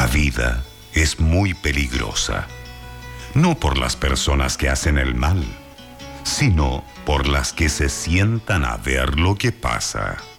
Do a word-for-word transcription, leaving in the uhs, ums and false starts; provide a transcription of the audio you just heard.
La vida es muy peligrosa, no por las personas que hacen el mal, sino por las que se sientan a ver lo que pasa.